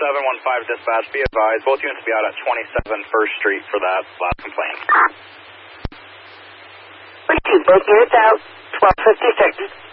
715 dispatch, be advised, both units will be out at 27 First Street for that last complaint. Both units out, 1256.